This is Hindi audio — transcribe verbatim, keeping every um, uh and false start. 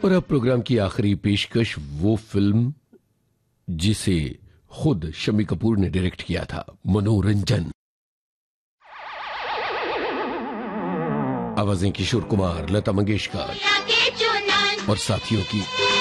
और अब प्रोग्राम की आखिरी पेशकश, वो फिल्म जिसे खुद शम्मी कपूर ने डायरेक्ट किया था, मनोरंजन। आवाजें किशोर कुमार, लता मंगेशकर और साथियों की।